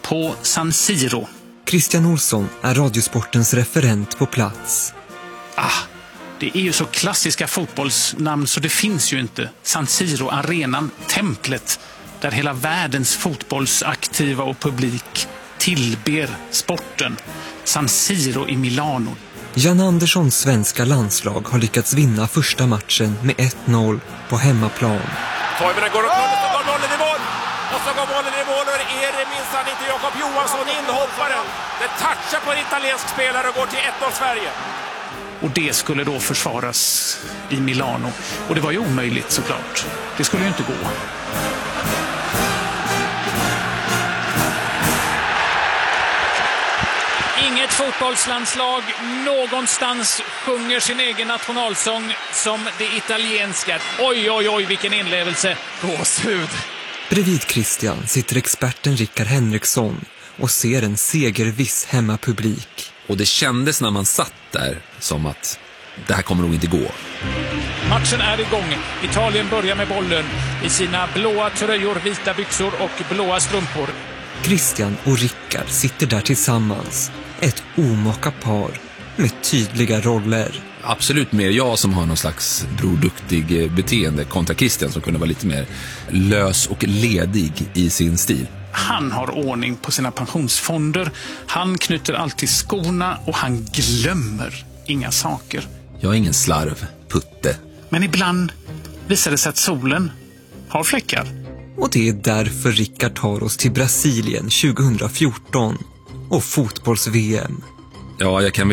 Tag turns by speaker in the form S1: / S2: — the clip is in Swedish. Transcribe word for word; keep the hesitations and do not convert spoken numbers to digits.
S1: på San Siro.
S2: Christian Olsson är Radiosportens referent på plats.
S1: Ah, det är ju så klassiska fotbollsnamn så det finns ju inte. San Siro, arenan, templet där hela världens fotbollsaktiva och publik tillber sporten. San Siro i Milano.
S2: Jan Anderssons svenska landslag har lyckats vinna första matchen med ett noll på hemmaplan.
S3: Toivonen går och kunde så går bollen i mål. Och så går bollen i mål och är det minsann inte Jakob Johansson, inhopparen. Det touchar på en italiensk spelare och går till ett noll Sverige.
S1: Och det skulle då försvaras i Milano. Och det var ju omöjligt såklart. Det skulle ju inte gå.
S4: Inget fotbollslandslag någonstans sjunger sin egen nationalsång som det italienska. Oj, oj, oj, vilken inlevelse. Gåshud.
S2: Bredvid Christian sitter experten Rickard Henriksson och ser en segerviss hemmapublik.
S5: Och det kändes när man satt där som att det här kommer nog inte gå.
S4: Matchen är igång. Italien börjar med bollen i sina blåa tröjor, vita byxor och blåa strumpor.
S2: Christian och Rickard sitter där tillsammans. Ett omaka par med tydliga roller.
S5: Absolut mer jag som har någon slags broduktig beteende kontra Christian som kunde vara lite mer lös och ledig i sin stil.
S1: Han har ordning på sina pensionsfonder. Han knyter alltid skorna och han glömmer inga saker.
S5: Jag är ingen slarv, putte.
S1: Men ibland visar det sig att solen har fläckar.
S2: Och det är därför Rickard tar oss till Brasilien tjugohundrafjorton och fotbolls-V M.
S5: Ja, jag kan